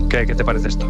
¿Qué te parece esto?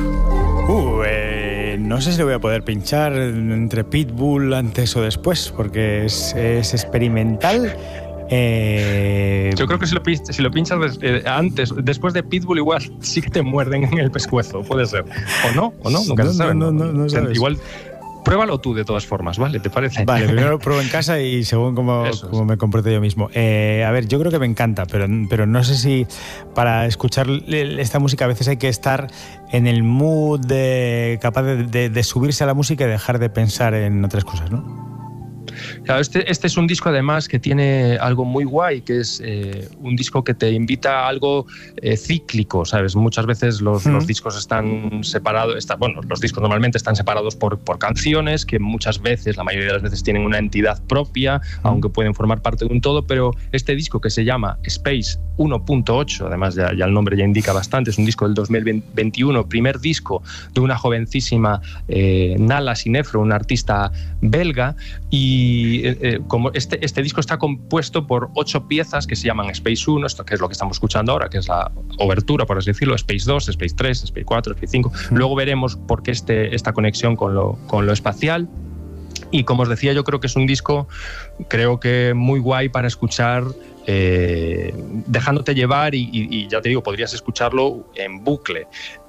No sé si lo voy a poder pinchar entre Pitbull antes o después, porque es experimental. Yo creo que si lo pinchas después de Pitbull, igual sí que te muerden en el pescuezo, puede ser. O no, nunca se sabe. No sabes. Igual, pruébalo tú de todas formas, ¿vale? ¿Te parece? Vale, primero lo pruebo en casa y según cómo me comporto yo mismo. A ver, yo creo que me encanta, pero no sé si para escuchar esta música a veces hay que estar en el mood capaz de subirse a la música y dejar de pensar en otras cosas, ¿no? Claro, este es un disco además que tiene algo muy guay, que es un disco que te invita a algo cíclico, ¿sabes? Muchas veces los discos están separados, los discos normalmente están separados por canciones, que muchas veces, la mayoría de las veces, tienen una entidad propia, aunque pueden formar parte de un todo, pero este disco que se llama Space 1.8, además ya el nombre ya indica bastante, es un disco del 2021, primer disco de una jovencísima Nala Sinefro, una artista belga, y como este disco está compuesto por 8 piezas que se llaman Space 1, esto que es lo que estamos escuchando ahora, que es la obertura, por así decirlo, Space 2, Space 3, Space 4, Space 5. Luego veremos por qué esta conexión con lo espacial. Y como os decía, yo creo que es un disco, creo que muy guay para escuchar, dejándote llevar y ya te digo, podrías escucharlo en bucle.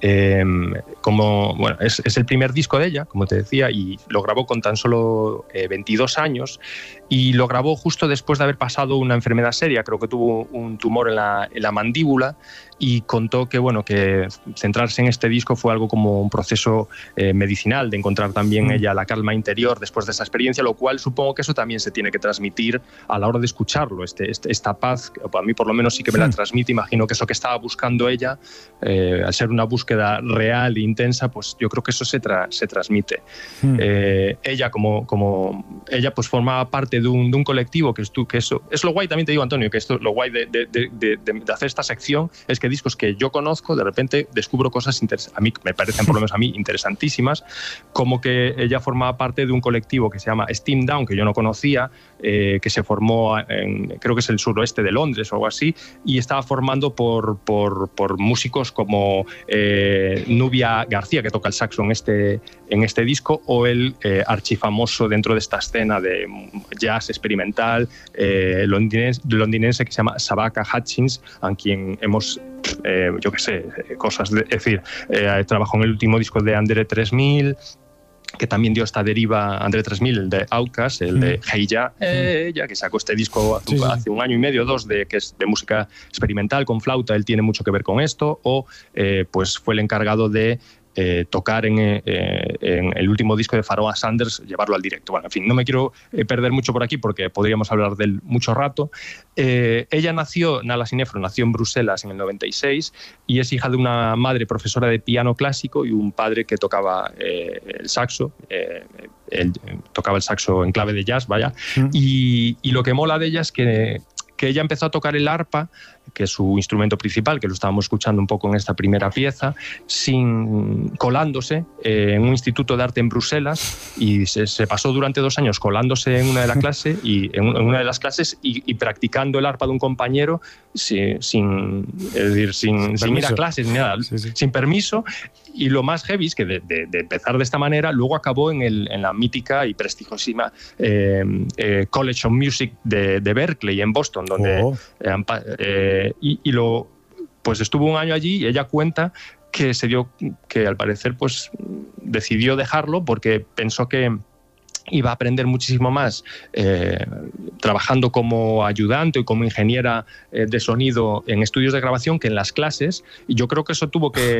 Es el primer disco de ella, como te decía, y lo grabó con tan solo 22 años, y lo grabó justo después de haber pasado una enfermedad seria. Creo que tuvo un tumor en la mandíbula, y contó que centrarse en este disco fue algo como un proceso medicinal, de encontrar también ella la calma interior después de esa experiencia, lo cual supongo que eso también se tiene que transmitir a la hora de escucharlo, esta paz, a mí por lo menos sí que me la transmite. Imagino que eso que estaba buscando ella, al ser una búsqueda real e intensa, pues yo creo que eso se transmite. Ella ella pues formaba parte de un colectivo que eso es lo guay. También te digo, Antonio, que esto lo guay de hacer esta sección es que discos que yo conozco, de repente descubro cosas a mí me parecen, por lo menos a mí, interesantísimas, como que ella formaba parte de un colectivo que se llama Steam Down, que yo no conocía, que se formó creo que es el suroeste de Londres o algo así, y estaba formando por músicos como Nubia García, que toca el saxo en este disco, o el archifamoso dentro de esta escena de jazz experimental londinense que se llama Sabaka Hutchins, a quien hemos yo qué sé, cosas es decir, trabajó en el último disco de Andre 3000, que también dio esta deriva, Andre 3000, el de Outkast, el de Hey Ya, que sacó este disco hace un año y medio, 2, que es de música experimental con flauta. Él tiene mucho que ver con esto, o pues fue el encargado de tocar en el último disco de Pharoah Sanders, llevarlo al directo. Bueno, en fin, no me quiero perder mucho por aquí porque podríamos hablar de él mucho rato. Ella Nala Sinefro, nació en Bruselas en el 96 y es hija de una madre profesora de piano clásico y un padre que tocaba el saxo. Él tocaba el saxo en clave de jazz, vaya. Y lo que mola de ella es que ella empezó a tocar el arpa, que es su instrumento principal, que lo estábamos escuchando un poco en esta primera pieza, colándose en un instituto de arte en Bruselas, y se pasó durante 2 años colándose en una de las clases y practicando el arpa de un compañero sin ir a clases ni nada, sin permiso. Y lo más heavy es que de empezar de esta manera, luego acabó en la mítica y prestigiosísima College of Music de Berkeley, en Boston, donde pues estuvo un año allí, y ella cuenta que al parecer pues decidió dejarlo porque pensó que iba a aprender muchísimo más trabajando como ayudante y como ingeniera de sonido en estudios de grabación que en las clases, y yo creo que eso tuvo que